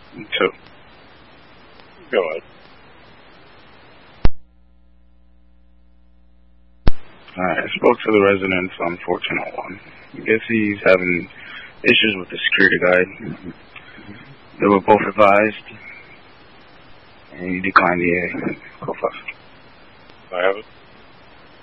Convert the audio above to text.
2. Go ahead. Alright, I spoke to the resident on 1401. I guess he's having issues with the security guard. They were both advised, and he declined the A. Go first. I have it.